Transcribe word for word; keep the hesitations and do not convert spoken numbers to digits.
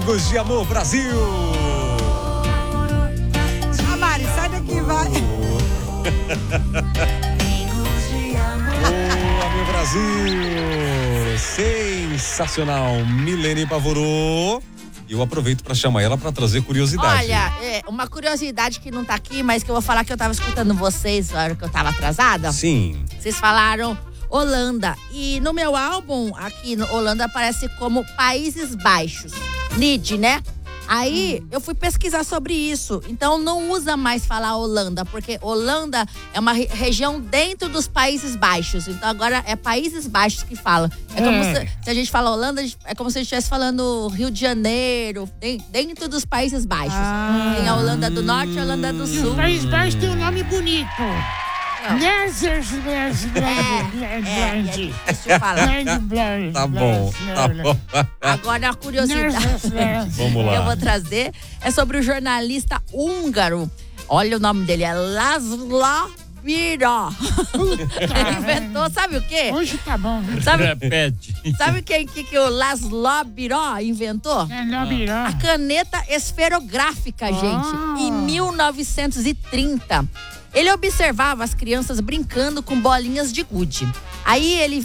Amigos de Amor Brasil. Ah, Mari, sai daqui, vai. Boa, meu Brasil. Sensacional. Milene Pavorô. E eu aproveito para chamar ela para trazer curiosidade. Olha, é, uma curiosidade que não tá aqui, mas que eu vou falar que eu tava escutando vocês na hora que eu tava atrasada. Sim. Vocês falaram Holanda. E no meu álbum, aqui no Holanda, aparece como Países Baixos. N I D, né? Aí, eu fui pesquisar sobre isso. Então, não usa mais falar Holanda, porque Holanda é uma re- região dentro dos Países Baixos. Então, agora é Países Baixos que fala. É como É. se, se a gente fala Holanda, é como se a gente estivesse falando Rio de Janeiro, de- dentro dos Países Baixos. Ah. Tem a Holanda do Norte e a Holanda do E Sul. o País Baixo tem um nome bonito. Não. Netherlands. É, é difícil falar. Tá bom, tá bom. Agora, a curiosidade Vamos que eu lá. vou trazer é sobre o jornalista húngaro. Olha, o nome dele é Laszlo Biró. Ele inventou, sabe o quê? Hoje tá bom. Sabe, Repete. sabe quem que, que o Laszlo Biró inventou? É Nobiró. A caneta esferográfica, gente, em mil novecentos e trinta. Ele observava as crianças brincando com bolinhas de gude. Aí ele